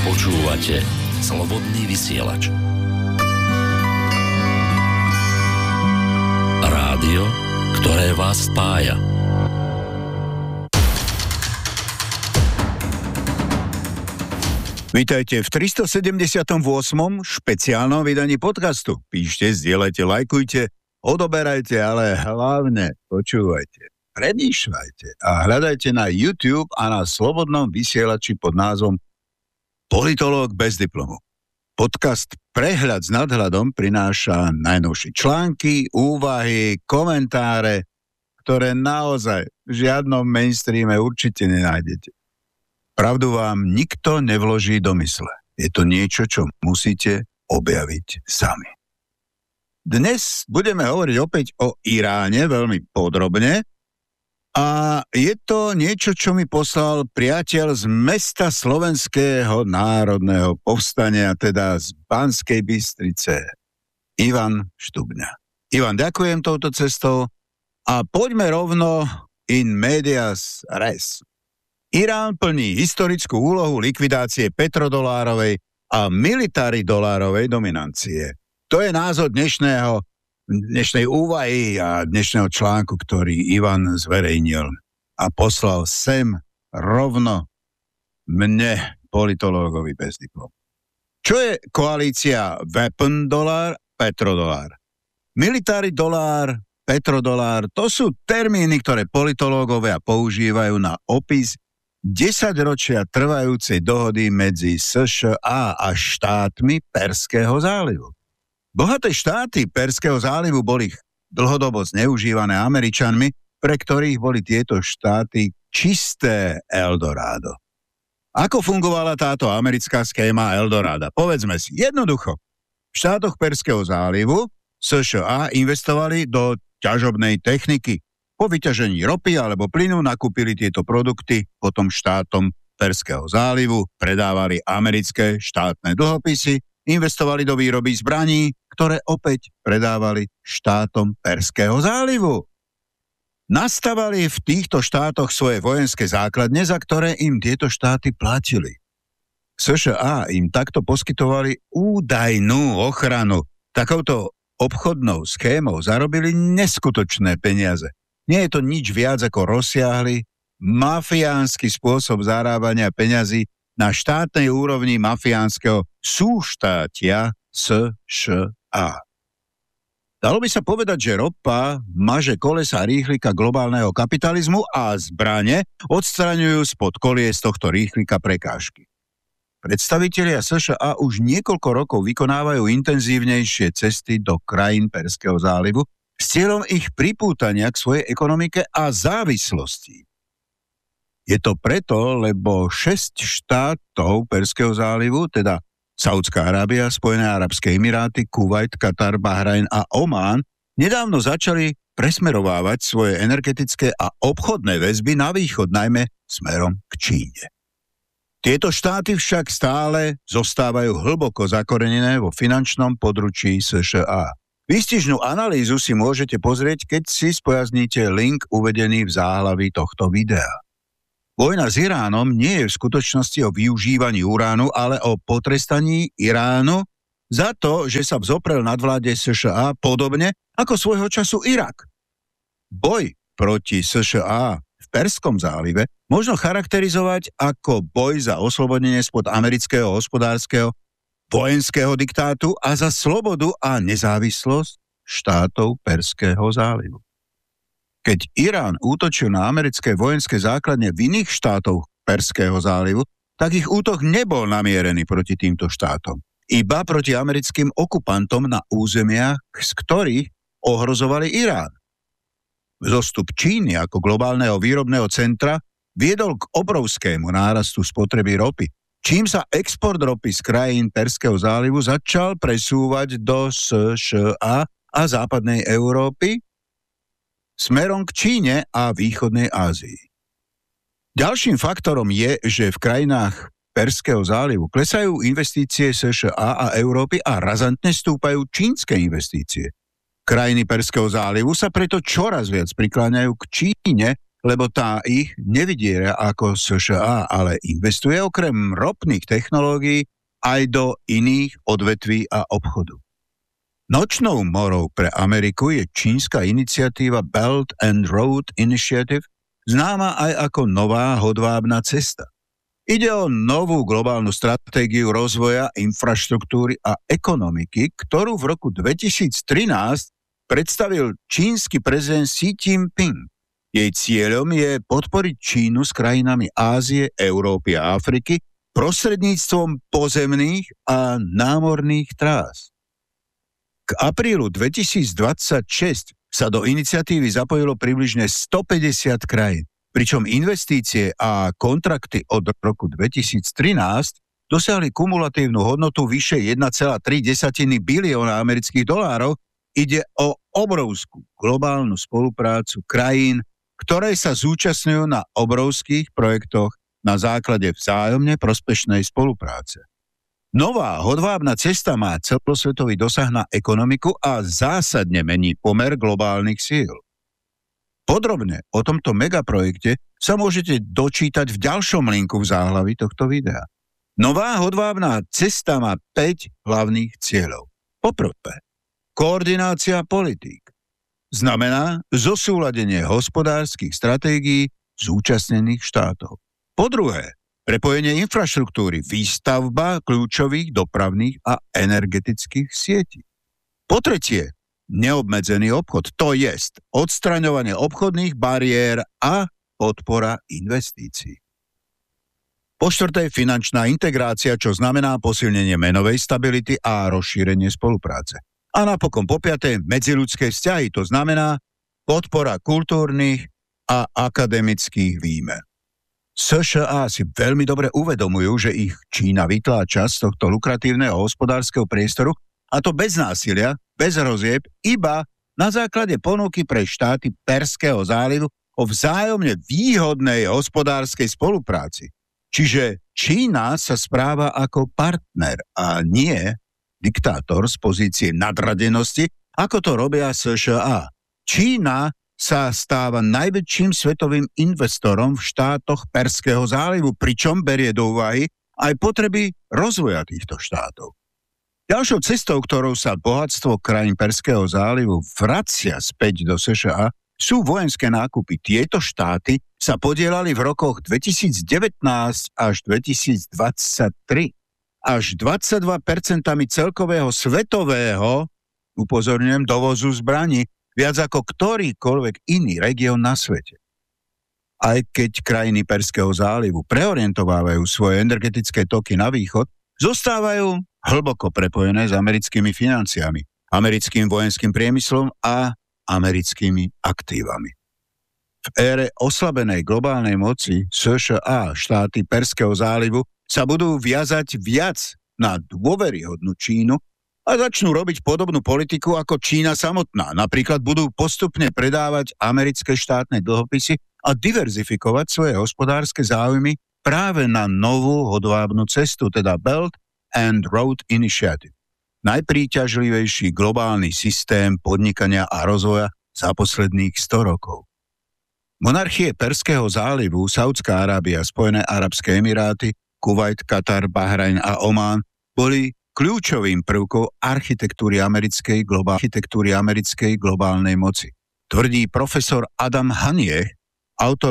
Počúvate Slobodný vysielač. Rádio, ktoré vás spája. Vítajte v 378. špeciálnom vydaní podcastu. Píšte, zdieľajte, lajkujte, odoberajte, ale hlavne počúvajte, premýšľajte a hľadajte na YouTube a na Slobodnom vysielači pod názvom Politológ bez diplomu. Podcast Prehľad s nadhľadom prináša najnovšie články, úvahy, komentáre, ktoré naozaj v žiadnom mainstreame určite nenájdete. Pravdu vám nikto nevloží do mysle. Je to niečo, čo musíte objaviť sami. Dnes budeme hovoriť opäť o Iráne veľmi podrobne a je to niečo, čo mi poslal priateľ z mesta Slovenského národného povstania, teda z Banskej Bystrice, Ivan Štubňa. Ivan, ďakujem touto cestou a poďme rovno in medias res. Irán plní historickú úlohu likvidácie petrodolárovej a militaridolárovej dominancie. To je názor dnešnej úvahy a dnešného článku, ktorý Ivan zverejnil a poslal sem rovno mne, politológovi bez diplomu. Čo je koalícia weapon dolár, petrodolár? Military dolár, petrodolár, to sú termíny, ktoré politológovia používajú na opis 10 ročia trvajúcej dohody medzi США a štátmi Perského zálivu. Bohaté štáty Perského zálivu boli dlhodobo zneužívané Američanmi, pre ktorých boli tieto štáty čisté Eldorado. Ako fungovala táto americká schéma Eldorada? Povedzme si, jednoducho. V štátoch Perského zálivu США investovali do ťažobnej techniky. Po vyťažení ropy alebo plynu nakúpili tieto produkty, potom štátom Perského zálivu predávali americké štátne dlhopisy, investovali do výroby zbraní, ktoré opäť predávali štátom Perského zálivu. Nastavali v týchto štátoch svoje vojenské základne, za ktoré im tieto štáty platili. США im takto poskytovali údajnú ochranu. Takouto obchodnou schémou zarobili neskutočné peniaze. Nie je to nič viac ako rozsiahly mafiánsky spôsob zarábania peňazí na štátnej úrovni mafiánskeho súštátia США. Dalo by sa povedať, že ropa maže kolesa rýchlika globálneho kapitalizmu a zbrane odstraňujú spod kolies tohto rýchlika prekážky. Predstavitelia США už niekoľko rokov vykonávajú intenzívnejšie cesty do krajín Perského zálivu s cieľom ich pripútania k svojej ekonomike a závislosti. Je to preto, lebo 6 štátov Perského zálivu, teda Saudská Arábia, Spojené arabské emiráty, Kuvajt, Katar, Bahrajn a Omán, nedávno začali presmerovávať svoje energetické a obchodné väzby na východ, najmä smerom k Číne. Tieto štáty však stále zostávajú hlboko zakorenené vo finančnom područí США. Výstižnú analýzu si môžete pozrieť, keď si spojazníte link uvedený v záhlaví tohto videa. Vojna s Iránom nie je v skutočnosti o využívaní uránu, ale o potrestaní Iránu za to, že sa vzoprel nadvláde США podobne ako svojho času Irak. Boj proti США v Perskom zálive možno charakterizovať ako boj za oslobodenie spod amerického hospodárskeho vojenského diktátu a za slobodu a nezávislosť štátov Perského zálivu. Keď Irán útočil na americké vojenské základne v iných štátoch Perského zálivu, tak ich útok nebol namierený proti týmto štátom, iba proti americkým okupantom na územiach, z ktorých ohrozovali Irán. Vzostup Číny ako globálneho výrobného centra viedol k obrovskému nárastu spotreby ropy, čím sa export ropy z krajín Perského zálivu začal presúvať do США a západnej Európy smerom k Číne a východnej Ázii. Ďalším faktorom je, že v krajinách Perského zálivu klesajú investície США a Európy a razantne stúpajú čínske investície. Krajiny Perského zálivu sa preto čoraz viac prikláňajú k Číne lebo tá ich nevydiera ako SŠA, ale investuje okrem ropných technológií aj do iných odvetví a obchodu. Nočnou morou pre Ameriku je čínska iniciatíva Belt and Road Initiative, známa aj ako Nová hodvábna cesta. Ide o novú globálnu stratégiu rozvoja infraštruktúry a ekonomiky, ktorú v roku 2013 predstavil čínsky prezident Xi Jinping. Jej cieľom je podporiť Čínu s krajinami Ázie, Európy a Afriky prostredníctvom pozemných a námorných trás. K aprílu 2026 sa do iniciatívy zapojilo približne 150 krajín, pričom investície a kontrakty od roku 2013 dosiahli kumulatívnu hodnotu vyše 1,3 bilióna amerických dolárov. Ide o obrovskú globálnu spoluprácu krajín, ktoré sa zúčastňujú na obrovských projektoch na základe vzájomne prospešnej spolupráce. Nová hodvábna cesta má celosvetový dosah na ekonomiku a zásadne mení pomer globálnych síl. Podrobne o tomto megaprojekte sa môžete dočítať v ďalšom linku v záhlaví tohto videa. Nová hodvábna cesta má 5 hlavných cieľov. Poprvé, koordinácia politík. Znamená zosúladenie hospodárskych stratégií zúčastnených štátov. Po druhé, prepojenie infraštruktúry, výstavba kľúčových dopravných a energetických sietí. Po tretie, neobmedzený obchod, to jest odstraňovanie obchodných bariér a podpora investícií. Po štvrté, finančná integrácia, čo znamená posilnenie menovej stability a rozšírenie spolupráce. A napokon po piaté, medziľudské vzťahy, to znamená podpora kultúrnych a akademických výmen. SŠA si veľmi dobre uvedomujú, že ich Čína vytláča z tohto lukratívneho hospodárskeho priestoru, a to bez násilia, bez hrozieb, iba na základe ponuky pre štáty Perského zálivu o vzájomne výhodnej hospodárskej spolupráci. Čiže Čína sa správa ako partner a nie diktátor z pozície nadradenosti, ako to robia SŠA. Čína sa stáva najväčším svetovým investorom v štátoch Perského zálivu, pričom berie do úvahy aj potreby rozvoja týchto štátov. Ďalšou cestou, ktorou sa bohatstvo krajín Perského zálivu vracia späť do SŠA, sú vojenské nákupy. Tieto štáty sa podieľali v rokoch 2019 až 2023 až 22% celkového svetového, upozorňujem, dovozu zbraní, viac ako ktorýkoľvek iný región na svete. Aj keď krajiny Perského zálivu preorientovávajú svoje energetické toky na východ, zostávajú hlboko prepojené s americkými financiami, americkým vojenským priemyslom a americkými aktívami. V ére oslabenej globálnej moci SŠA štáty Perského zálivu sa budú viazať viac na dôveryhodnú Čínu a začnú robiť podobnú politiku ako Čína samotná. Napríklad budú postupne predávať americké štátne dlhopisy a diverzifikovať svoje hospodárske záujmy práve na novú hodvábnu cestu, teda Belt and Road Initiative. Najpríťažlivejší globálny systém podnikania a rozvoja za posledných 100 rokov. Monarchie Perského zálivu, Saudská Arábia, Spojené arabské emiráty, Kuvajt, Katar, Bahrajn a Omán boli kľúčovým prvkom architektúry americkej globálnej moci. Tvrdí profesor Adam Hanieh, autor